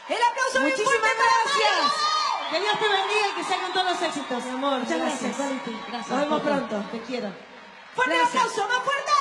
El aplauso bien fuerte. Muchísimas gracias. Que Dios te bendiga y que salgan todos los éxitos. Mi amor, muchas gracias. Valentín. Gracias. Nos vemos pronto. Te quiero. Fuerte el aplauso, más fuerte.